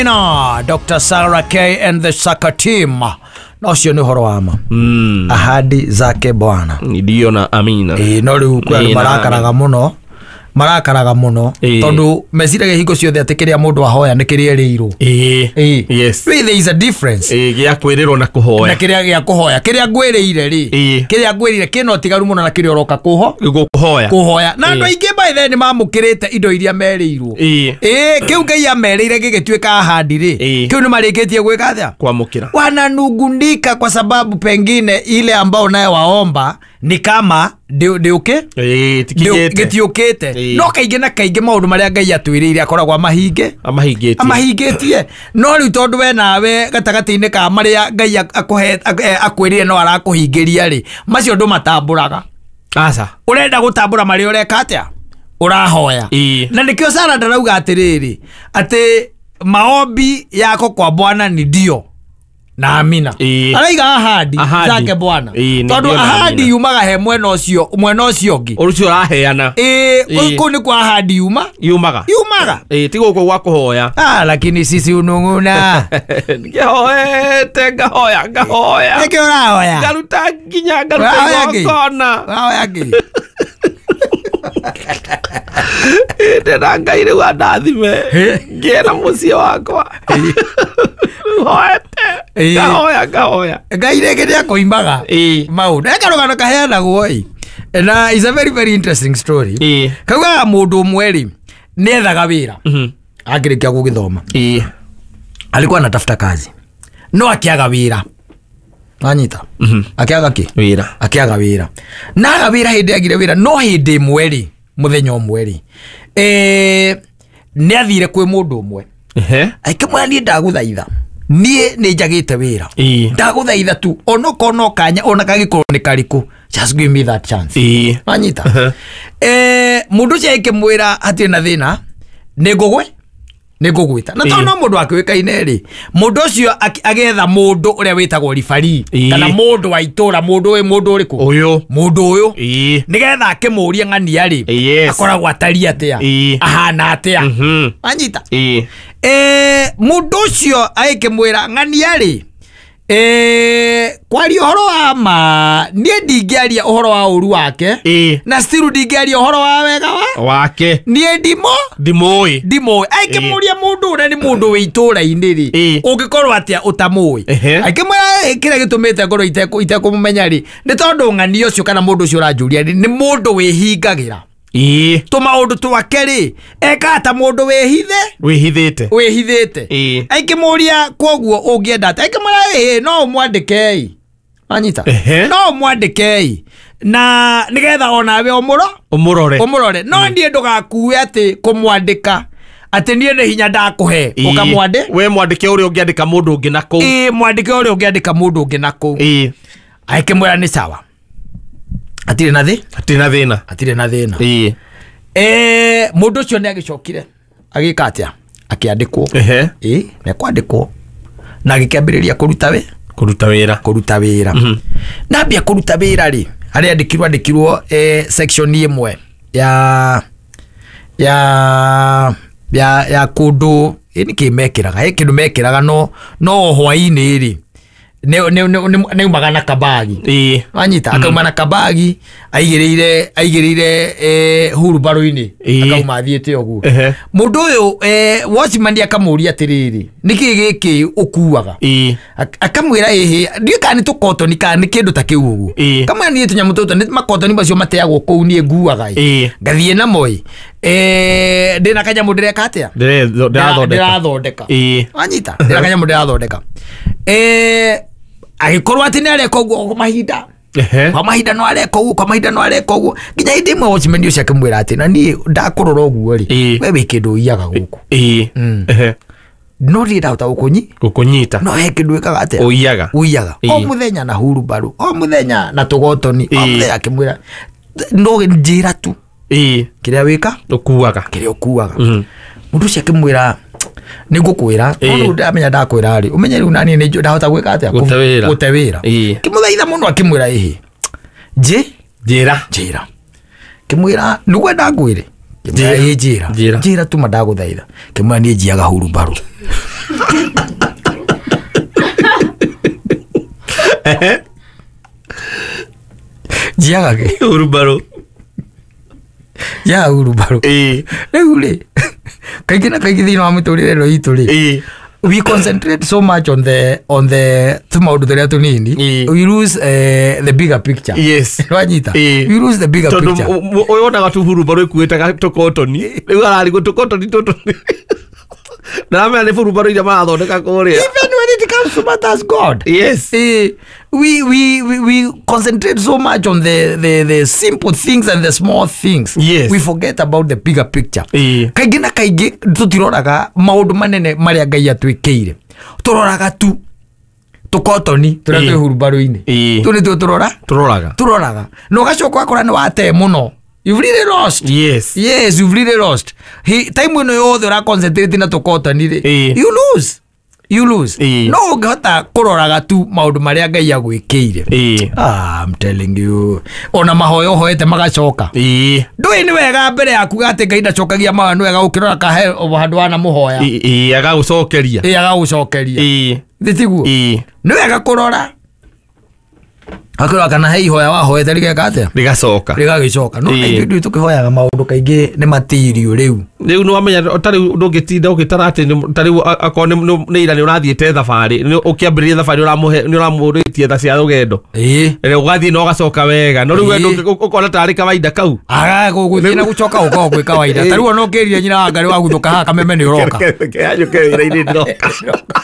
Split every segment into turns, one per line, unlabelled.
Na Dr. Sarah K and the Saka team. No sio ni horo ama. Ahadi zake Bwana.
Ndio na amina.
No riu kwa marakaraga muno tondu meciragia hingo ciothe atikiria mundu ahoya nikiria riiro.
Yes.
There is a difference.
Gia kwirirwo na kuhoya.
Na kiria gia kuhoya. Kiria ngwirire ri. Kiria ngwirire kino tigaru muno na kiria oroka kuhoya. Na andu aingi by then mamukirite indo iria merirwo. Kiu Ngai amerire gigituika ahadi ri. Kiu ni marikitie gwika atia?
Kuamukira.
Wananungundika kwa sababu pengine ile ambao naye waomba ni kama ndiuke gitiukite. No kaingi na kaingi maundu maria Ngai atwirire akoragwa amahingitie. No riu tondu we nawe gatagati-ini ka maria Ngai akwirire no arakuhingiria ri macio ndu matamburaga.
Asa
Urenda gutambura maria ureka atia? Urahoya. Na nikio Sara ndarauga atiriri ati maombi yako kwa Bwana ni ndio na amina. Araiga ahadi zake Bwana. Tondu ahadi yumaga he mwena ucio ngi.
Ucio raheana.
Uko ni kwa ahadi yumaga.
Tigo kwa kuhoya.
Lakini sisi ununguna.
Ngehoete ngahoya.
Nikio rahoya.
Garuta nginya kona.
Rahoya ngi.
Tena Ngai rĩu andathime ngĩena mũciĩ wakwa. Ngahoya.
Ngai rĩngĩ nĩakũimaga maũndũ. Karũgano kaheanagwo na is a very very interesting story. Kaugaga mũndũ ũmwe rĩ nĩethaga wĩra akĩrĩkia gũgĩthoma. Alikuwa anatafuta kazi no akiaga wĩra. Anyita. Akiaga ki?
Wĩra.
Akiaga wĩra. Na aga wĩra hĩndĩ agire wĩra no hĩndĩ ĩmwe rĩ muthenya ũmwe rĩ nĩ athire kwĩ mũndũ ũmwe akĩmwĩra niĩ ndagũthaitha niĩ nĩ njagĩte wĩra ndagũthaitha tu onoko no kanya ona kagĩkorwo nĩ karĩkũ just give me that chance. Anyita. Mũndũ ũcio akĩmwĩra hatirĩ na thĩna nĩngũgwĩta na tondu no mũndũ akĩwĩkaine rĩ mũndũ ũcio agetha mũndũ ũrĩa wĩtagwo ribari kana mũndũ wa itũra mũndũ ũrĩkũ mũndũ ũyũ nĩgetha akĩmũrie ng'ania rĩ akoragwo atari atia ahana atia. Anyita. Mũndũ ũcio agĩkĩmwĩra ng'ania rĩ kwaria ũhoro wa ma niĩ ndingĩaria ũhoro wa ũru wake na still ndingĩaria ũhoro wa wega
wake
niĩ ndimũĩ akĩmũria mũndũ ũrĩa nĩ mũndũ wĩ itũra-inĩ rĩ ũngĩkorwo atĩa ũtamũĩ akĩmwĩra kĩrĩa gĩtũmĩte ngorwo itekũmũmenya rĩ nĩ tondũ ng'ania ũcio kana mũndũ ũcio ũranjũria rĩ nĩ mũndũ wĩhingagĩra tũmaũndũ twake rĩ ekata mũndũ wĩhithĩte aikĩmũria kwoguo ũngĩenda atĩa aikĩmwĩra no ũmwandĩke. Anyita. No ũmwandĩke na nĩgetha onawe ũmũrore no niĩ ndũgakue atĩ kũmwandĩka atĩ niĩ nĩ hinya ndakũhe ũkamwandĩ
we mwandĩke ũrĩa ũngĩandĩka mũndũ ũngĩ nakũu
mwandĩke ũrĩa ũngĩandĩka mũndũ ũngĩ nakũu. Aikĩmwĩra nĩ sawa atirĩ na thĩna. Mũndũ ũcio nĩ agĩcokire agĩka atĩa akĩandĩkwo nĩkwandĩkwo na agĩkĩambĩrĩria kũruta wĩra. Na ambia kũruta wĩra rĩ harĩa andĩkirwo section ĩmwe ya kũndũ nĩkĩmekĩraga kĩndũ mekĩraga no hwainĩ rĩ neumaga na kabagi. Anyita. Akauma na kabagi aigĩrĩire hurumbarũ-inĩ akauma athiĩte ũguo. Mũndũ ũyũ watchman akamũria atĩrĩrĩ nĩkĩ gĩkĩ ũkuaga akamwĩra ndiũĩ kana nĩ tũkotoni kana nĩ kĩndũ ta kĩu ũguo kamwĩra niĩ tũnyamũ tũtũ nĩ makotoni macio mateagwo kũu niĩ nguaga ngathiĩ namo ndĩna kanyamũ ndĩreka atĩa ndĩrathondeka. Anyita. Ndĩna kanyamũ ndĩrathondeka agĩkorwo atĩ nĩ areka ũguo kwa mahinda no areka ũguo nginya hĩndĩ ĩmwe watchman ũcio akĩmwĩra atĩ na niĩ ndakũrora ũguo rĩ we wĩ kĩndũ ũiyaga gũkũ no ndĩrahota gũkũnyita no he kĩndũ wĩkaga atĩa ũiyaga o mũthenya na hurumbarũ o mũthenya na tũgotoni o mũthenya. Akĩmwĩra no njĩra tu kĩrĩa wĩka kĩrĩa ũkuaga. Mũndũ ũcio akĩmwĩra nĩngũkwĩra no ndamenya ndakwĩra rĩ ũmenye rĩu nani nĩ ndahota gwĩka atĩa gũte wĩra. Kĩmũthaitha mũno akĩmwĩra njĩra kĩmwĩra nĩkwenda ngwĩre Njira tu madaguthaitha kimwa ni njiaga hurubaru njiaga ke
hurubaru
ya hurubaru riu ri kaingĩ na kaingĩ thĩinĩ wa mũtũrĩre ĩno itũ ri we concentrate so much on the tumaundu turia tunini we lose the bigger picture.
Yes,
wanyita we lose the bigger picture.
Oyo onaga tu hurubaru ikuĩte tukotoni rĩu ararigwo tukotoni tutu na me hurubaru iria marathondeka kũrĩa.
Even when it comes to matters God.
Yes,
we concentrate so much on the simple things and the small things.
Yes,
we forget about the bigger picture. Kaingĩ na kaingĩ tutiroraga maundu manene maria Ngai atwĩkĩire, turoraga tu tukotoni turia twi hurubaru-inĩ tu nĩtuo turoraga na ũgacoka wakora nĩ wate mũno. You've really lost.
Yes,
you've really lost. Time ino yothe ura concentrate na tukotoni ri you lose. No ungehota kuroraga tu maundu maria Ngai agwĩkĩire. I'm telling you, ona mahoyo hoete magacoka. Ndũĩ nĩ wega mbere yaku gate Ngai ndacokagia mahoya, nĩ wega ũkĩrora kahe handũ wana mũhoya agagũcokeria thitiguo. Nĩ wega kũrora akora kana he ihoya wahoete rigeka atia rigagĩcoka. No nĩ tukihoyaga maundu kaingĩ nĩ material rĩu
nĩ wamenya ũtarĩ ndũngĩtinda ũgĩtara atĩ tarĩu akorwo nĩ ira nĩ ũrathiĩte thabarĩ ũkĩambĩrĩria thabarĩ nĩ ũramũrĩtie tha cia rũgendo ũgathiĩ na ũgacoka wega. No rĩu wendo ũkona tarĩ kawaida kau
gũthiĩ na gũcoka ũkorwo gwĩ kawaida. Tarĩu ona ũkĩria nyina wa Ngarĩ waguthũka haha kameme nĩ ũroka
wĩra-inĩ ndĩroka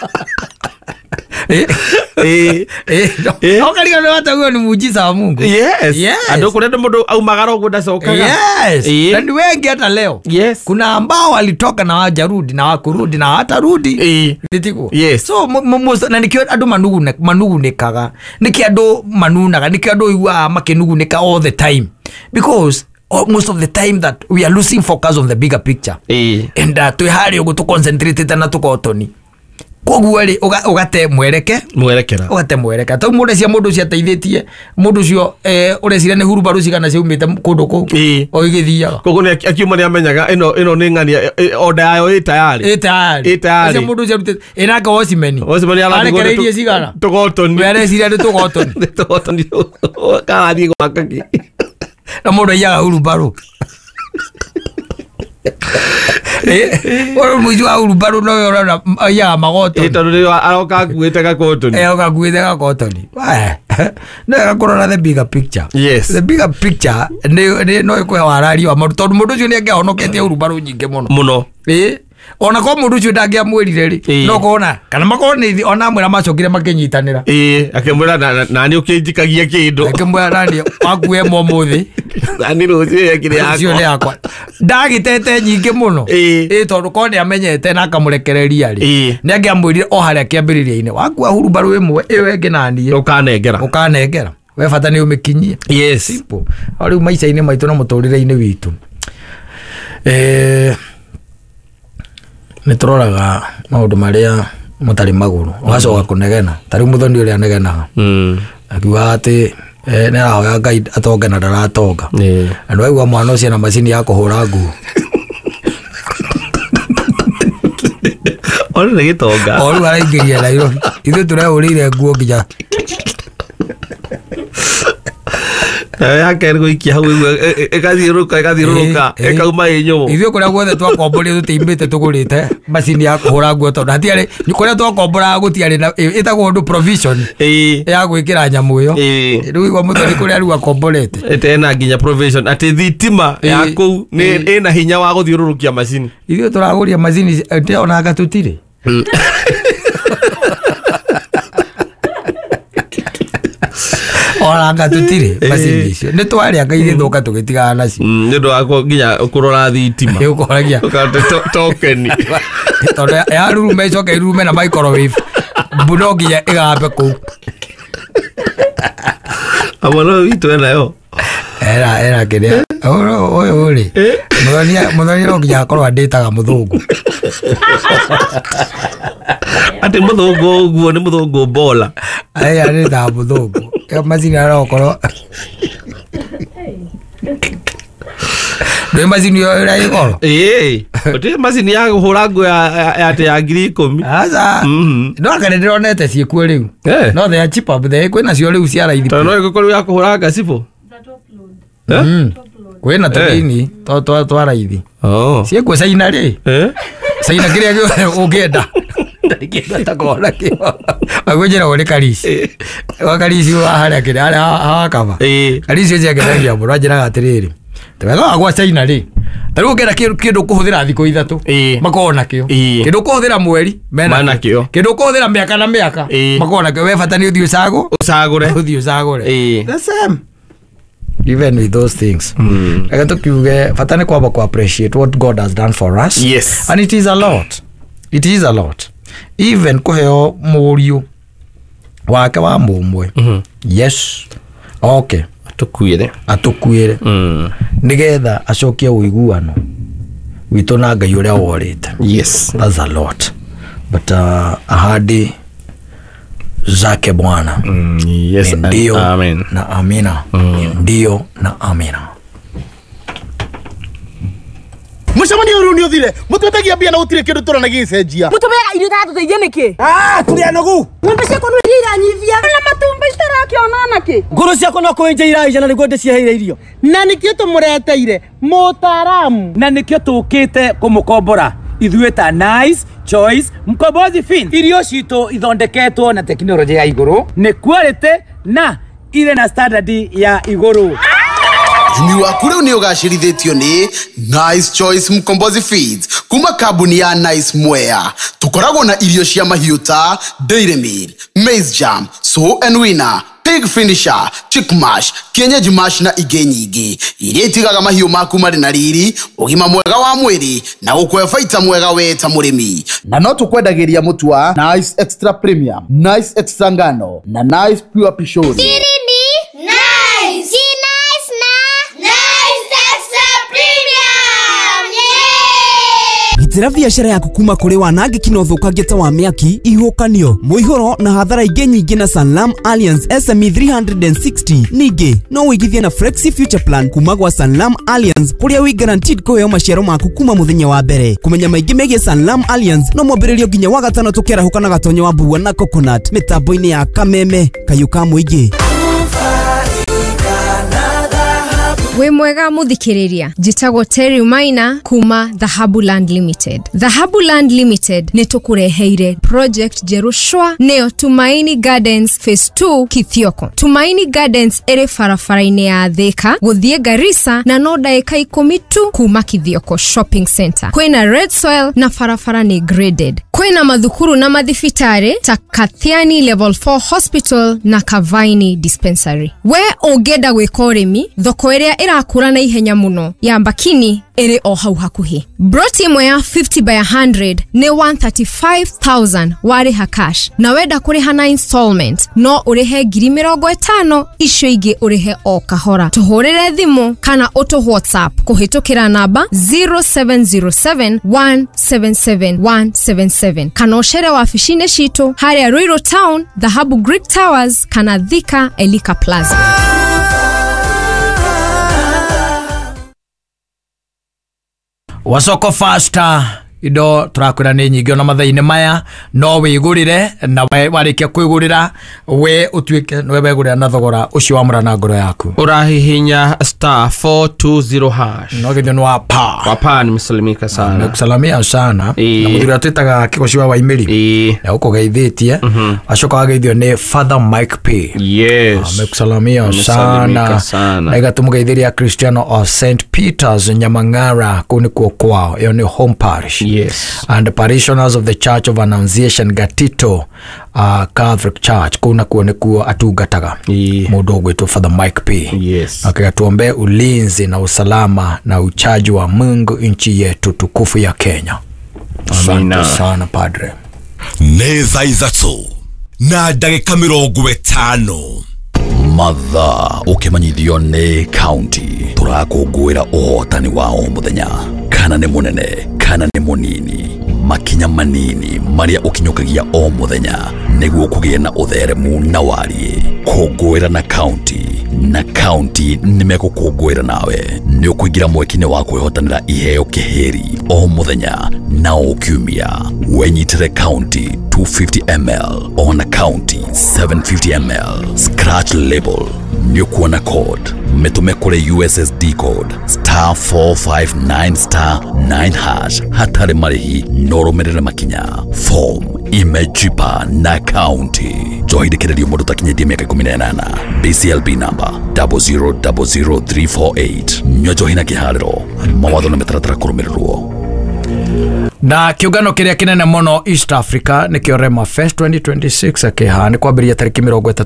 okariga nĩ wataguo nĩ muujiza wa Mungu.
Andũ kũrĩa mũndũ aumaga ũguo ndacokaga.
Na ni wengi hata leo. Kuna ambao walitoka na wajarudi na wakurudi na watarudi. So na nikio andũ manugunĩkaga, nikio andũ manunaga, nikio andũ igua makinugunĩka all the time, because most of the time that we are losing focus on the bigger picture. And twĩ harĩ ũguo tũconcentrate na tukotoni. Koguo ri ugate mwerekera to mundu cia mundu cia teithĩtie mundu cio urecira nĩ hurubaru cigana ciumĩte kũndũ kũu o igĩthiaga.
Koguo nĩ akiuma nĩ amenyaga ĩno nĩ ng'ania order yayo ĩ tayari cia mundu cia rutĩte ĩnaka Osimeni arekereirie cigana tũgotoni arecira nĩ tũgotoni karathiĩ gwaka kĩ na mundu aiyaga hurubaru
mũici wa hurubaru no yora aiyaga magotoni
tondũ aroka akuĩte
gakotoni no gakorora the bigger picture. The bigger picture no ĩkũhe wararia wa maũndũ tondũ mũndũ ũcio nĩ angĩahonoketie hurubaru nyingĩ mũno. Ona ko mũndũ ũcio ndangĩamwĩrire ri no kona kana makorwo nĩ ona mwĩra macokire makĩnyitanĩra
akĩmwĩra na nĩ ũkĩnjikagia kĩndũ
akĩmwĩra nani wakuwe mũthĩ
nani rũciũ yekire
yakwa ndagĩtete nyingĩ mũno tondũ ko nĩ amenyete na akamũrekereria ri nĩ angĩamwĩrire o harĩa kĩambĩrĩria-inĩ wakuwa hurubaru ĩmwe ĩyo ĩngĩ naniĩ ũkanengera we bata nĩ ũmĩkinyie. Simple. Rĩu maica-inĩ maitũ na mũtũrĩre-inĩ witũ nĩ tũroraga maũndũ marĩa matarĩ magũrũ ũgacoka kũnegena. Tarĩu mũthoni ũrĩa anegenaga akiuga atĩ nĩ arahoya Ngai atonge na ndaratonga na nĩ waigua mwana ũcio na macini ya kũhũra nguo
ona nĩ gĩtonga
o rĩu araingĩria Nairobi ithuĩ tũrehũrĩire nguo nginya
yake gũikia hau ĩgathiũrũrũka ĩkauma ĩ nyũmũ.
Ithuĩ kũrĩa guothe twakomborire tũtiimbĩte tũgũrĩte macini ya kũhũra nguo tondũ hatiarĩ kũrĩa twakomboraga gũtiarĩ na ĩtagwo ũndũ provision ya gwĩkĩra nyamũ ĩyo. Rĩu igua mũthoni kũrĩa rĩu akomborete
ĩtena nginya provision atĩ thitima ya kũu ĩna hinya wa gũthiũrũrũkia macini.
Ithuĩ tũragũria macini onaga tũtirĩ oranga tutire macini icio nĩ twarĩa Ngai gĩthũka tũgĩtigana nacio
nĩ ũndũ wa nginya kũrora thitima
ũkoragia
tokeni
tondũ yarurume icoke irurume na microwave mbuno nginya ĩgambe kũu
amano witũ enayo
era kĩrĩa ũyũ rĩ mũthoni no nginya akorwo andĩtaga mũthũngũ
atĩ mũthũngũ ũguo nĩ mũthũngũ mbola
andĩtaga mũthũngũ macini arokorwo Ndio mazini ya igoro.
Ote mazini ya horago ya 10,000.
Asa. No akarenderonete ciĩkuo riu. No they are cheaper but they kwena cio riu cia raithi.
No igoro ya kuhoraga sipo.
Kwena tũnini twa raithi. Ciĩkuo China ri. China kiria ũngĩenda. Ndikenda takora kio. Agojera ole Karisi. Wa Karisi wa harĩa kĩrĩa hakaba. Karisi cia kĩrĩa mbura njĩra gatirĩrĩ. Tawega agwa China ri. Tarĩu ngera kĩndũ kũhũthĩra thikũ ithatũ makona kĩo. Kĩndũ kũhũthĩra mweri mena kĩo. Kĩndũ kũhũthĩra mĩaka na mĩaka makona kĩo. We bata nĩ ũthiĩ ũcagũre. The same. Even with those things. Ega tukiuge bata nĩ kwamba ku appreciate what God has done for us.
Yes.
And it is a lot. It is a lot. Even kuheo mũriũ wake wa mũmwe. Yes. Okay. Atukuire. Nigetha acokie ũiguano witũ na Ngai ũrĩa worĩte.
Yes.
That's a lot. But ahadi zake Bwana.
Yes.
Ndio.
Amen.
Na amina. Ndio na amina.
Mucamani uruni uthire mutwetagia bia na utire kindu turana gicenjia
mutubega irio tatu teithia niki
turi anogu
ngombe ciakwa no iranyivia na matumbi citarakionana ki
nguru ciakwa no kuenja iraija na niguo ndiciheire irio na nikio tumureteire mutaramu na nikio tukite kumukombora ithuĩ ta Nice Choice Mkombozi Feeds irio citũ ithondeketwo na teknolojia ya igũrũ nĩ quality na ile na standard ya igũrũ.
Imi waku rĩu nĩ ũgacĩrithĩtio nĩ Nice Choice Mkombozi Feeds kuma kambuni ya Nice Mwea. Tukoragwo na irio cia mahiũ ta Dairy Meal, Maize Jam, So and Winner, Pig Finisher, Chick Mash, Kienyeji Mash na ingĩ nyingĩ iria itigaga mahiũ maku marĩ na riri, ũgima mwega wa mwĩrĩ na gũkũhe baita mwega we ta mũrĩmi. Na no tũkwendagĩria mũtu wa Nice Extra Premium, Nice Extra Ngano na Nice Pure Pishori.
Nice.
Gitĩra biacara yaku kuma kũrĩ wanangĩki na ũthũkangia ta wa mĩaki, ihukanio, mũihũro na hathara ingĩ nyingĩ na Sanlam Alliance SME 360. Ningĩ no wĩigithie na Flexi Future Plan kuma gwa Sanlam Alliance kũrĩa wĩ guaranteed kũheo maciaro maku kuma mũthenya wa mbere. Kũmenya maingĩ megiĩ Sanlam Alliance no mwambĩrĩrio nginya wa gatano tũkĩarahũka na gatonyo wa Mbua na Coconut mĩtambo-inĩ ya Kameme kayũ ka mũingĩ.
We mwega muthikiriria, njitagwo Terry Maina kuma Dhahabuland Limited. Dhahabuland Limited nĩ tũkũreheire project Jerushua neo Tumaini Gardens Phase 2 Kithioko. Tumaini Gardens ĩrĩ barabara-inĩ ya Thika gũthiĩ Garissa na no ndagĩka 10 tu kuma Kithioko Shopping Center. Kwĩna red soil na barabara nĩ graded. Kwĩna mathukuru na mathibitarĩ ta Kathiani Level 4 Hospital na Kavaini Dispensary. We ũngĩenda gwĩka ũrĩmi, thoko ĩrĩa irakũra na ihenya mũno ya Mbakini ĩrĩ o hau hakuhĩ. Broti ĩmwe ya 50 by 100 nĩ 135,000 warĩha cash, na wenda kũrĩha na installment no ũrĩhe 50,000 icio ingĩ ũrĩhe o kahora. Tũhũrĩre thimũ kana ũtũ WhatsApp kũhĩtũkĩra namba 0707177177 kana ũcere wabici-inĩ citũ harĩa Ruiru Town, Dhahabu Greek Towers kana Thika Elika Plaza.
Wasoko faster indo turakwira nĩ nyingĩ ona mathainĩ maya no wĩgũrĩre na warĩkia kwĩgũrĩra we ũtuĩke no wegũrĩra na thogora ũcio wa mũrana ngoro yaku
urahihinya *420#
no gĩthio nĩ
wapa ni msalimika sana
nakusalamia sana na mũthuri atwĩtaga Kĩgoci wa Waimĩri na ũkũgeithĩtie acoka wageithio nĩ Father Mike P.
Yes
amekusalamia sana na igatũmũgeithĩria Cristiano of St Peters Nyamang'ara kũu nĩkuo kwao ĩyo nĩ home parish.
Yes.
And the parishioners of the Church of Annunciation Gatito Catholic Church kuna kuone kuo atungataga mũndũ gwĩtwo Father Mike P.
Yes.
Akatuombe ulinzi na usalama na uchaji wa Mungu nchi yetu tukufu ya Kenya. Asante sana padre.
Neza izatso na ndagĩka 50 matha ukimanyithio nĩ county turakũngũĩra ũhotani wa o mũthenya kana nĩ mũnene kana nĩ mũnini makinya manini maria ũkinyũkagia o mũthenya nĩguo kũgĩe na ũtheremu na wariĩ kũngũĩra na county na county nimekukungwira nawe ni ukuingira mwekine wa kwihotanira iheo kiheri o muthenya na ukiumia wenyitire county 250ml on county 750ml scratch label ni ukuona code mitume kule USSD code *459*9# hatari marihi noromerere makinya form imejipa na county johidikiririo mundu takinyithie miaka 18 BCLB number 0000348 nyojohina kihariro mawatho na mitaratara kurumirirwo.
Na kiungano kiria kinene muno East Africa ni kio Rema Fest 2026 akihana kwambiria tariki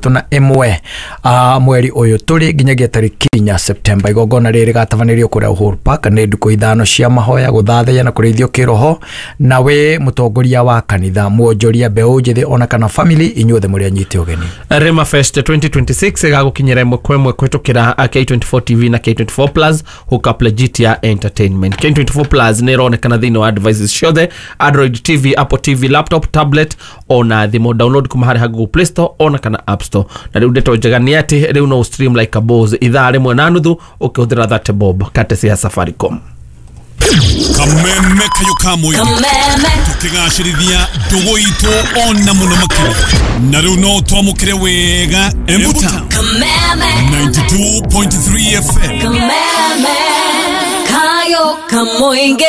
31 mweri uyu turi nginyagia tariki 4 Septemba. Igongona riri gatavanirio kuria Uhuru Park ni nduku ithano cia mahoya guthathia na kurithio kiroho na we mutongoria wa kanitha muonjoria mbeu njithi ona kana family inyuothe muri anyite ugeni.
Rema Fest 2026 igagukinyira mwekwe kwitukira K24 TV na K24 Plus hookup Legitia Entertainment. K24 Plus ni ronekana thini wa devices shothe Android TV, Apple TV, laptop, tablet ona thimo. Download kumahari ha Google Play Store ona kana App Store. Na riu ndeto njega ni ati riu no stream like a boss ithaa rimwe na nuthu ukihuthira that bob katesi ya Safaricom.
Kameme kayo kamwe tukigashirithia ndugu itu ona muno makiri na riu no twamukire wega Embuta 92.3 FM
Kameme kayo kamoinge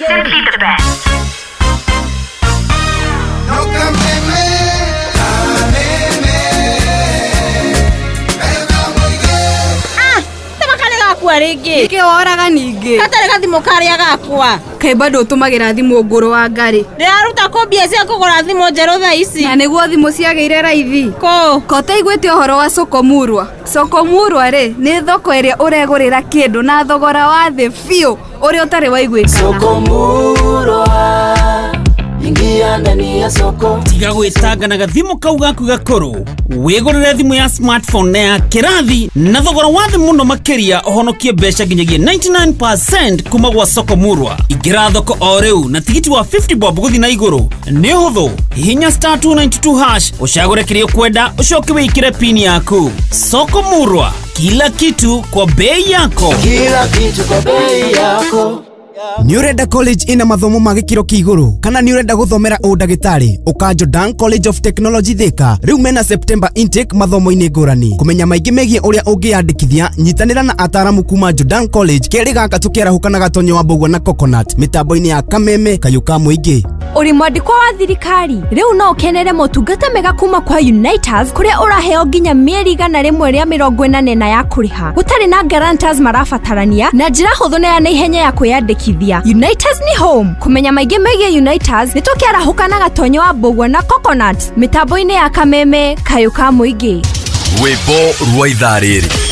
rĩngĩ
ike oraga ningĩ
gatarĩ gathimũ karĩa gakwa
kaĩ bado ũtũmagĩra thimũ ngũrũ wa ngari
ndĩraruta mbia cia kũgũra thimũ njerũ thaa ici
na nĩguo thimũ ciagĩire raithi
ko
ũtaiguĩte ũhoro wa Sokomurwa rĩ nĩ thoko ĩrĩa ũregũrĩra kĩndũ na thogora wa thĩ biũ ũrĩa ũtarĩ waiguĩte.
Sokomurwa ingia ndani ya soko tiga gwĩtanga na gathimũ kau gaku gakũrũ wĩgũrĩre thimũ ya smartphone na ya kĩrathi na thogora wa thĩ mũno makĩria ũhonokie mbeca nginyagia 99% kuma gwa Sokomurwa. Ingĩra thoko o rĩu na tigiti wa 50 bob gũthiĩ na igũrũ nĩ hũthũ hihinya *292# ũcagũre kĩrĩa ũkwenda ũcoke wĩkĩre pin yaku. Sokomurwa, kila kitu kwa bei yako,
kila kitu kwa bei yako. Ni urenda college ina mathomo ma gikiro kiiguru kana ni urenda guthomera udagitari uka Jordan College of Technology Thika riu mena September intake mathomo ini ngurani kumenya maingi megie uria ungiandikithia nyitanira na ataramu kuma Jordan College keri gaka tukerahuka na gatonyo wa Mbogwa na Coconut mitambo-ini ya Kameme kayuka muingi
uri mwandiko wa thirikari riu no ukenere motungata mega kuma kwa Uniters kuria uraheo nginya mieri 140 ya kuriha gutari na guarantors marabatarania na njira huthu na ya naihenya ya kwiyandikithia. Uniters ni home kumenya maingi megie Uniters nitokerahuka na gatonyo wa Mbogwa na Coconut mitambo-ini ya Kameme kayuka muingi
rwimbo rwa ithaa rĩrĩ